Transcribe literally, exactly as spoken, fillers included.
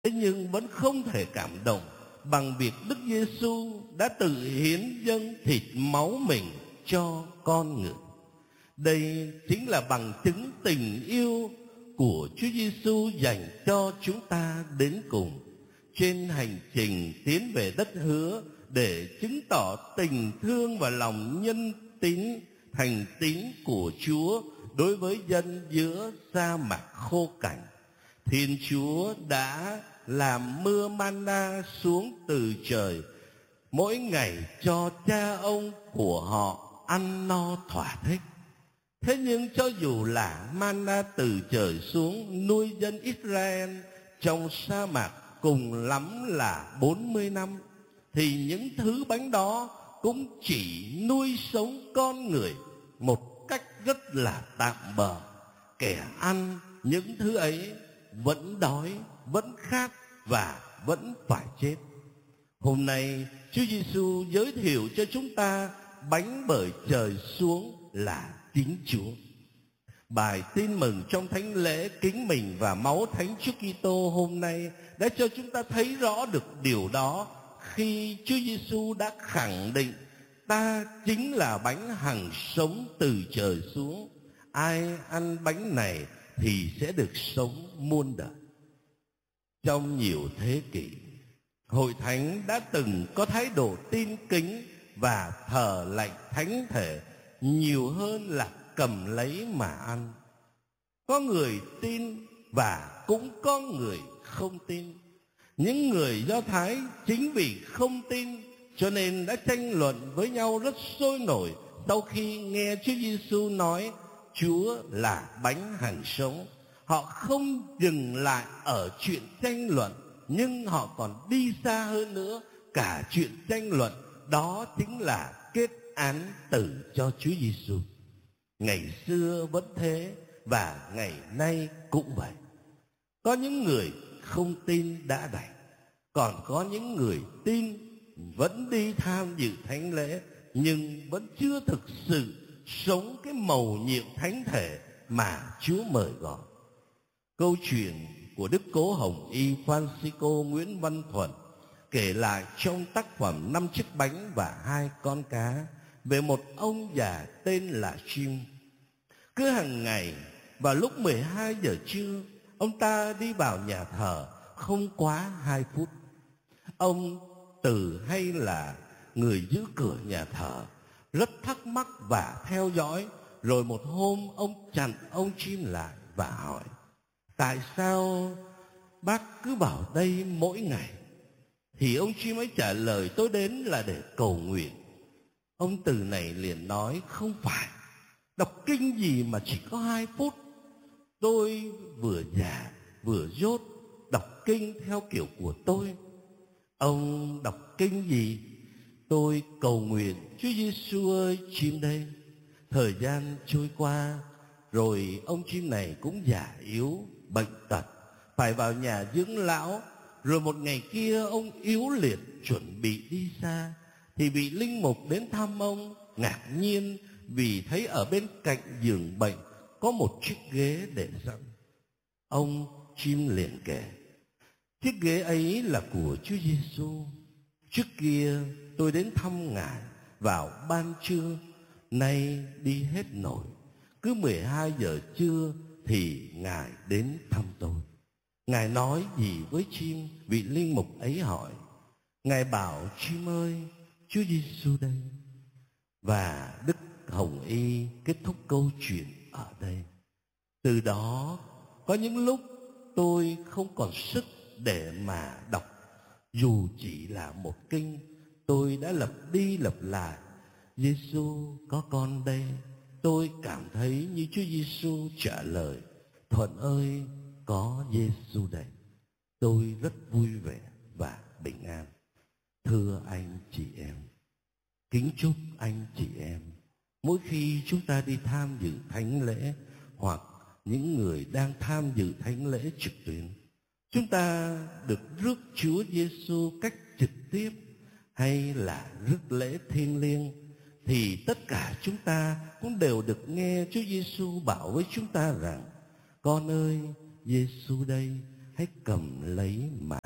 Thế nhưng vẫn không thể cảm động bằng việc Đức Giêsu đã tự hiến dâng thịt máu mình cho con người. Đây chính là bằng chứng tình yêu của Chúa Giêsu dành cho chúng ta đến cùng trên hành trình tiến về đất hứa, để chứng tỏ tình thương và lòng nhân tín thành tín của Chúa đối với dân giữa sa mạc khô cằn. Thiên Chúa đã làm mưa manna xuống từ trời mỗi ngày cho cha ông của họ ăn no thỏa thích. Thế nhưng cho dù là manna từ trời xuống nuôi dân Israel trong sa mạc cùng lắm là bốn mươi năm, thì những thứ bánh đó cũng chỉ nuôi sống con người một cách rất là tạm bợ. Kẻ ăn những thứ ấy vẫn đói, vẫn khát và vẫn phải chết. Hôm nay Chúa Giêsu giới thiệu cho chúng ta bánh bởi trời xuống là chính Chúa. Bài tin mừng trong thánh lễ kính mình và máu Thánh Chúa Kitô hôm nay đã cho chúng ta thấy rõ được điều đó, khi Chúa Giêsu đã khẳng định ta chính là bánh hằng sống từ trời xuống. Ai ăn bánh này thì sẽ được sống muôn đời. Trong nhiều thế kỷ, Hội Thánh đã từng có thái độ tin kính và thờ lạy thánh thể nhiều hơn là cầm lấy mà ăn. Có người tin và cũng có người không tin. Những người Do Thái chính vì không tin cho nên đã tranh luận với nhau rất sôi nổi sau khi nghe Chúa Giêsu nói Chúa là bánh hằng sống. Họ không dừng lại ở chuyện tranh luận, nhưng họ còn đi xa hơn nữa. Cả chuyện tranh luận đó chính là kết án tử cho Chúa Giêsu. Ngày xưa vẫn thế và ngày nay cũng vậy. Có những người không tin đã đành, còn có những người tin vẫn đi tham dự thánh lễ nhưng vẫn chưa thực sự sống cái mầu nhiệm thánh thể mà Chúa mời gọi. Câu chuyện của Đức Cố Hồng Y Francisco Nguyễn Văn Thuận kể lại trong tác phẩm Năm chiếc bánh và hai con cá về một ông già tên là Jim. Cứ hàng ngày vào lúc mười hai giờ trưa, ông ta đi vào nhà thờ không quá hai phút. Ông Từ hay là người giữ cửa nhà thờ rất thắc mắc và theo dõi. Rồi một hôm ông chặn ông Jim lại và hỏi: tại sao bác cứ vào đây mỗi ngày? Thì ông Jim ấy trả lời: tôi đến là để cầu nguyện. Ông Từ này liền nói: không phải, đọc kinh gì mà chỉ có hai phút. Tôi vừa già vừa dốt, đọc kinh theo kiểu của tôi. Ông đọc kinh gì? Tôi cầu nguyện. Chúa Giêsu ơi, Jim đây. Thời gian trôi qua, rồi ông Jim này cũng già yếu, bệnh tật, phải vào nhà dưỡng lão. Rồi một ngày kia ông yếu liệt chuẩn bị đi xa, thì vị linh mục đến thăm ông, ngạc nhiên vì thấy ở bên cạnh giường bệnh có một chiếc ghế để sẵn. Ông Jim liền kể: chiếc ghế ấy là của Chúa Giêsu. Trước kia tôi đến thăm Ngài vào ban trưa, nay đi hết nổi. Cứ mười hai giờ trưa thì Ngài đến thăm tôi. Ngài nói gì với Jim? Vị linh mục ấy hỏi. Ngài bảo: Jim ơi, Chúa Giêsu đây. Và Đức Hồng Y kết thúc câu chuyện ở đây. Từ đó có những lúc tôi không còn sức để mà đọc, dù chỉ là một kinh. Tôi đã lặp đi lặp lại: Giêsu có con đây. Tôi cảm thấy như Chúa Giêsu trả lời: Thuận ơi, có Giêsu đây. Tôi rất vui vẻ và bình an. Thưa anh chị em, kính chúc anh chị em, mỗi khi chúng ta đi tham dự thánh lễ, hoặc những người đang tham dự thánh lễ trực tuyến, chúng ta được rước Chúa Giêsu cách trực tiếp hay là rước lễ thiêng liêng, thì tất cả chúng ta cũng đều được nghe Chúa Giêsu bảo với chúng ta rằng: con ơi, Giêsu đây, hãy cầm lấy mà